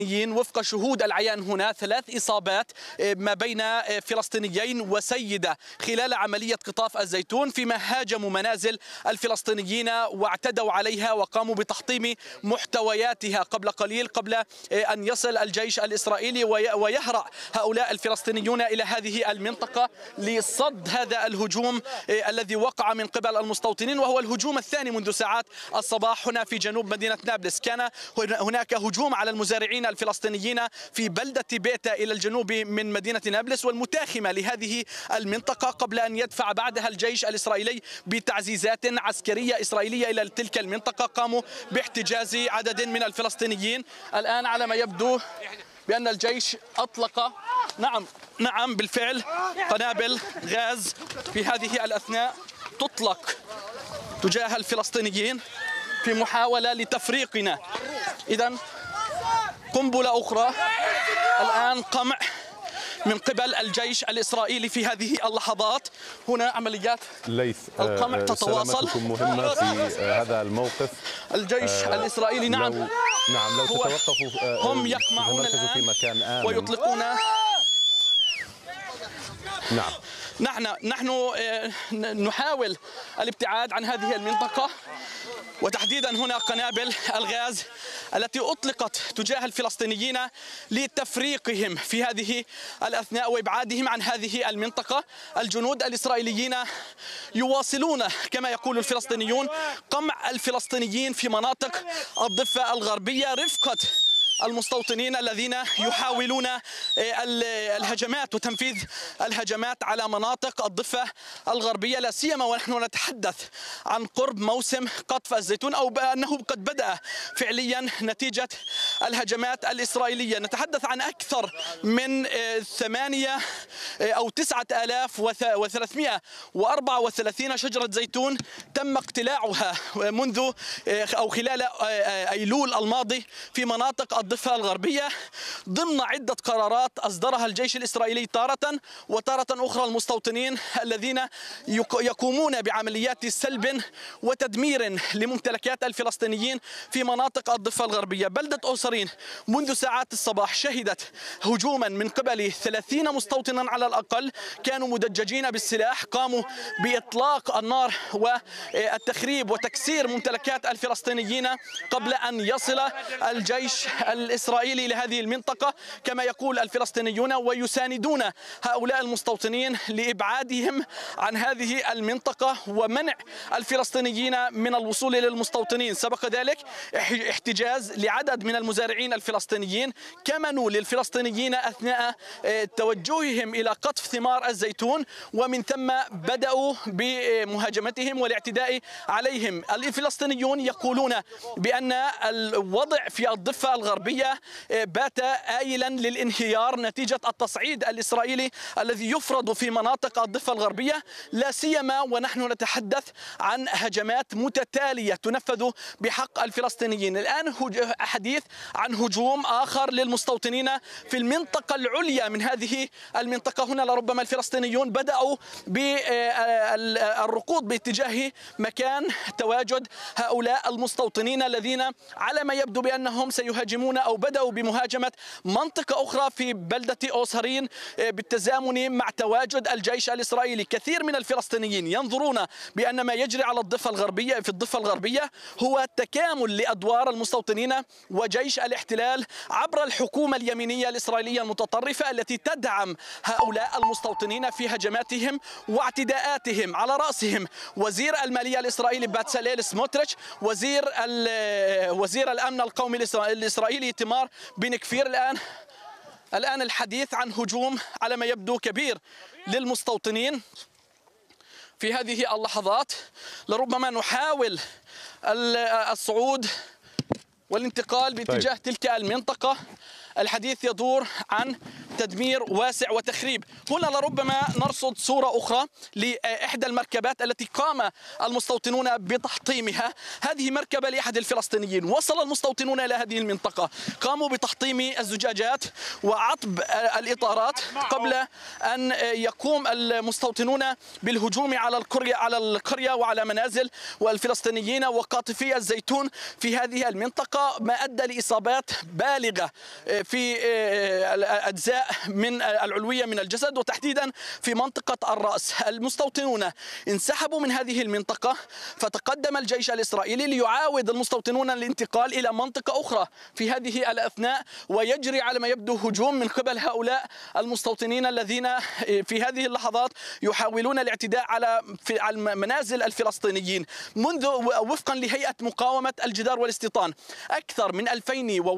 وفق شهود العيان هنا 3 إصابات ما بين فلسطينيين وسيدة خلال عملية قطاف الزيتون، فيما هاجموا منازل الفلسطينيين واعتدوا عليها وقاموا بتحطيم محتوياتها قبل قليل، قبل أن يصل الجيش الإسرائيلي ويهرع هؤلاء الفلسطينيون إلى هذه المنطقة لصد هذا الهجوم الذي وقع من قبل المستوطنين، وهو الهجوم الثاني منذ ساعات الصباح هنا في جنوب مدينة نابلس. كان هناك هجوم على المزارعين الفلسطينيين في بلدة بيتا إلى الجنوب من مدينة نابلس والمتاخمة لهذه المنطقة، قبل أن يدفع بعدها الجيش الإسرائيلي بتعزيزات عسكرية إسرائيلية إلى تلك المنطقة. قاموا باحتجاز عدد من الفلسطينيين. الآن على ما يبدو بأن الجيش أطلق نعم بالفعل قنابل غاز في هذه الأثناء تطلق تجاه الفلسطينيين في محاولة لتفريقنا. إذن قنبلة أخرى الآن قمع من قبل الجيش الإسرائيلي في هذه اللحظات. هنا عمليات القمع تتواصل. مهمة في هذا الموقف. الجيش الإسرائيلي لو تتوقفوا هم يقمعون في مكان آمن ويطلقون. نحن نحاول الابتعاد عن هذه المنطقة، وتحديدا هنا قنابل الغاز التي أطلقت تجاه الفلسطينيين لتفريقهم في هذه الأثناء وإبعادهم عن هذه المنطقة. الجنود الإسرائيليين يواصلون كما يقول الفلسطينيون قمع الفلسطينيين في مناطق الضفة الغربية رفقة المستوطنين الذين يحاولون الهجمات وتنفيذ الهجمات على مناطق الضفة الغربية، لا سيما ونحن نتحدث عن قرب موسم قطف الزيتون، أو بأنه قد بدأ فعليا نتيجة الهجمات الإسرائيلية. نتحدث عن أكثر من 8 أو 9334 شجرة زيتون تم اقتلاعها منذ أو خلال أيلول الماضي في مناطق الضفة الغربية ضمن عدة قرارات أصدرها الجيش الإسرائيلي تارة، وتارة أخرى المستوطنين الذين يقومون بعمليات سلب وتدمير لممتلكات الفلسطينيين في مناطق الضفة الغربية. بلدة أوسرين منذ ساعات الصباح شهدت هجوما من قبل 30 مستوطنا على الأقل كانوا مدججين بالسلاح، قاموا بإطلاق النار والتخريب وتكسير ممتلكات الفلسطينيين قبل أن يصل الجيش الإسرائيلي لهذه المنطقة كما يقول الفلسطينيون، ويساندون هؤلاء المستوطنين لإبعادهم عن هذه المنطقة ومنع الفلسطينيين من الوصول إلى المستوطنين. سبق ذلك احتجاز لعدد من المزارعين الفلسطينيين كمنوا للفلسطينيين أثناء توجههم إلى قطف ثمار الزيتون، ومن ثم بدأوا بمهاجمتهم والاعتداء عليهم. الفلسطينيون يقولون بأن الوضع في الضفة الغربية بات آيلا للانهيار نتيجة التصعيد الإسرائيلي الذي يفرض في مناطق الضفة الغربية، لا سيما ونحن نتحدث عن هجمات متتالية تنفذ بحق الفلسطينيين. الآن حديث عن هجوم آخر للمستوطنين في المنطقة العليا من هذه المنطقة. هنا لربما الفلسطينيون بدأوا بالركوض باتجاه مكان تواجد هؤلاء المستوطنين الذين على ما يبدو بأنهم سيهاجمون أو بدأوا بمهاجمة منطقة أخرى في بلدة أوسرين بالتزامن مع تواجد الجيش الإسرائيلي. كثير من الفلسطينيين ينظرون بأن ما يجري على الضفة الغربية في الضفة الغربية هو تكامل لأدوار المستوطنين وجيش الاحتلال عبر الحكومة اليمينية الإسرائيلية المتطرفة التي تدعم هؤلاء المستوطنين في هجماتهم واعتداءاتهم، على رأسهم وزير المالية الإسرائيلي باتساليل سموتريتش، وزير الأمن القومي الإسرائيلي تمار بن كفير. الآن الحديث عن هجوم على ما يبدو كبير للمستوطنين في هذه اللحظات. لربما نحاول الصعود والانتقال باتجاه تلك المنطقة. الحديث يدور عن تدمير واسع وتخريب. هنا لربما نرصد صورة أخرى لإحدى المركبات التي قام المستوطنون بتحطيمها. هذه مركبة لأحد الفلسطينيين. وصل المستوطنون إلى هذه المنطقة، قاموا بتحطيم الزجاجات وعطب الإطارات قبل أن يقوم المستوطنون بالهجوم على القرية وعلى منازل والفلسطينيين وقاطفي الزيتون في هذه المنطقة، ما أدى لإصابات بالغة في الأجزاء من العلوية من الجسد وتحديدا في منطقة الرأس. المستوطنون انسحبوا من هذه المنطقة، فتقدم الجيش الإسرائيلي ليعاود المستوطنون الانتقال إلى منطقة أخرى في هذه الأثناء، ويجري على ما يبدو هجوم من قبل هؤلاء المستوطنين الذين في هذه اللحظات يحاولون الاعتداء على منازل الفلسطينيين. منذ وفقا لهيئة مقاومة الجدار والاستيطان أكثر من 2000